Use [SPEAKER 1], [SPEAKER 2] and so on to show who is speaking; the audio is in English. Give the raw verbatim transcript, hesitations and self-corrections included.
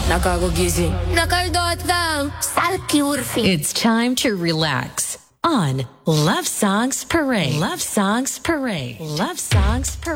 [SPEAKER 1] Nakagugising. Nakaldotang. Salkiurfi.
[SPEAKER 2] It's time to relax on Love Songs Parade. Love Songs Parade. Love Songs Parade.